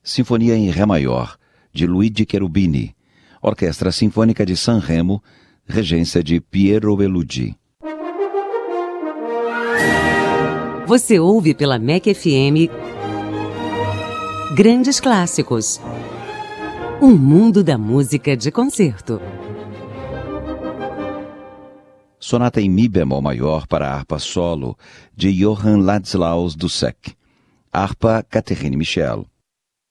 Sinfonia em Ré maior, de Luigi Cherubini. Orquestra Sinfônica de San Remo, regência de Piero Vellucci. Você ouve pela MEC FM Grandes Clássicos. Um mundo da música de concerto. Sonata em Mi bemol maior para harpa solo, de Johann Ladislaus Dussek. Harpa Catherine Michel.